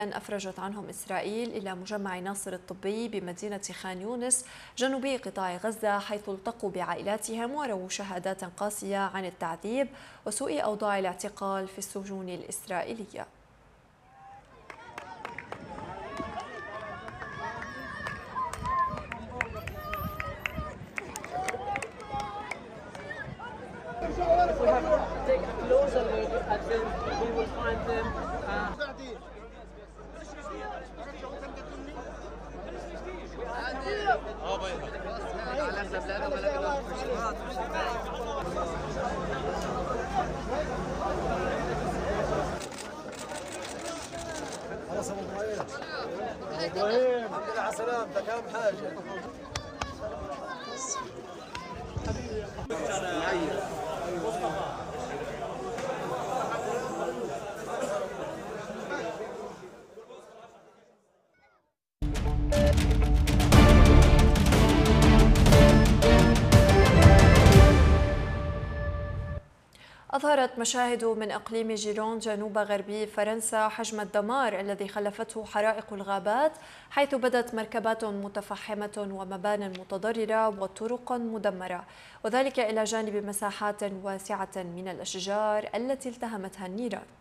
أفرجت عنهم إسرائيل إلى مجمع ناصر الطبي بمدينة خان يونس جنوبي قطاع غزة، حيث التقوا بعائلاتهم ورووا شهادات قاسية عن التعذيب وسوء أوضاع الاعتقال في السجون الإسرائيلية. خلاص ابو ابراهيم، الحمد لله على سلامتك، اهم حاجه. أظهرت مشاهد من إقليم جيرون جنوب غربي فرنسا حجم الدمار الذي خلفته حرائق الغابات، حيث بدت مركبات متفحمة ومبان متضررة وطرق مدمرة، وذلك إلى جانب مساحات واسعة من الأشجار التي التهمتها النيران.